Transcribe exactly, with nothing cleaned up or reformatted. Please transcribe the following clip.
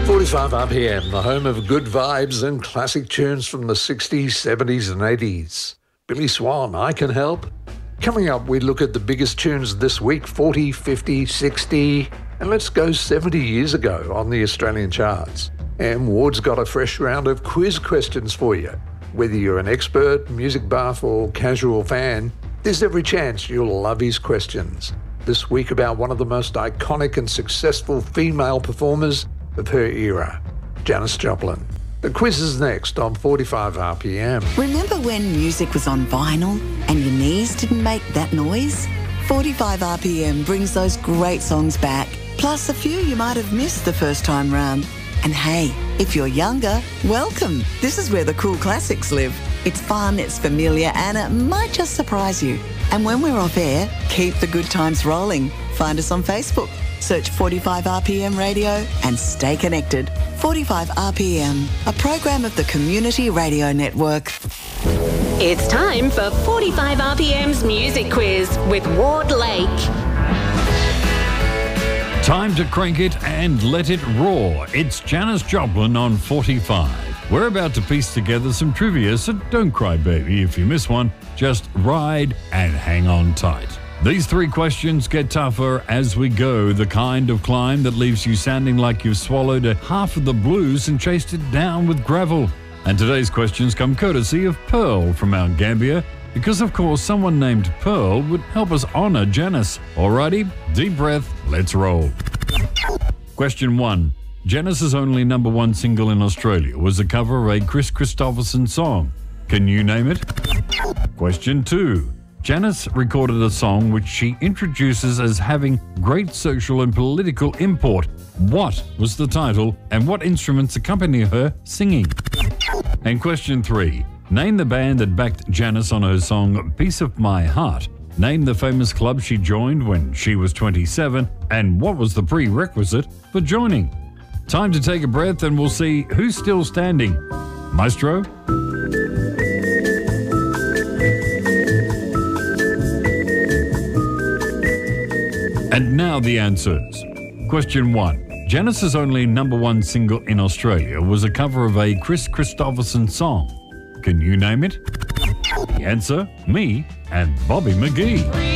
forty-five R P M, the home of good vibes and classic tunes from the sixties, seventies and eighties. Billy Swan, I Can Help. Coming up, we look at the biggest tunes this week, forty, fifty, sixty, and let's go seventy years ago on the Australian charts. And Ward's got a fresh round of quiz questions for you. Whether you're an expert, music buff or casual fan, there's every chance you'll love his questions. This week about one of the most iconic and successful female performers of her era, Janis Joplin. The quiz is next on forty-five R P M. Remember when music was on vinyl and your knees didn't make that noise? forty-five R P M brings those great songs back, plus a few you might have missed the first time round. And hey, if you're younger, welcome. This is where the cool classics live. It's fun, it's familiar, and it might just surprise you. And when we're off air, keep the good times rolling. Find us on Facebook. Search forty-five R P M Radio and stay connected. forty-five R P M, a program of the Community Radio Network. It's time for forty-five R P M's Music Quiz with Ward Lake. Time to crank it and let it roar. It's Janis Joplin on forty-five. We're about to piece together some trivia, so don't cry, baby. If you miss one, just ride and hang on tight. These three questions get tougher as we go, the kind of climb that leaves you sounding like you've swallowed a half of the blues and chased it down with gravel. And today's questions come courtesy of Pearl from Mount Gambier, because of course someone named Pearl would help us honor Janis. Alrighty, deep breath, let's roll. Question one. Janis's only number one single in Australia was a cover of a Chris Christopherson song. Can you name it? Question two. Janis recorded a song which she introduces as having great social and political import. What was the title and what instruments accompany her singing? And question three. Name the band that backed Janis on her song Piece of My Heart. Name the famous club she joined when she was twenty-seven, and what was the prerequisite for joining? Time to take a breath and we'll see who's still standing. Maestro? And now the answers. Question one. Janis's only number one single in Australia was a cover of a Chris Christopherson song. Can you name it? The answer, me and Bobby McGee.